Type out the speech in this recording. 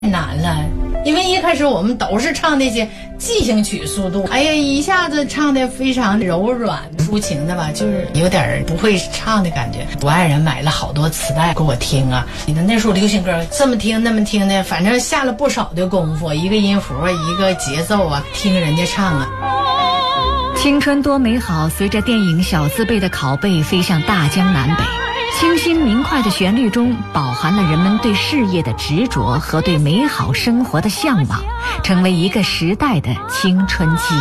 难了，因为一开始我们都是唱那些即兴曲速度，哎呀，一下子唱的非常柔软抒情的吧，就是有点不会唱的感觉。我爱人买了好多磁带给我听啊，你的那时候流行歌这么听那么听的，反正下了不少的功夫，一个音符一个节奏啊，听人家唱啊。 青春多美好，随着电影《小字辈》的拷贝飞向大江南北。清新明快的旋律中饱含了人们对事业的执着和对美好生活的向往，成为一个时代的青春记忆。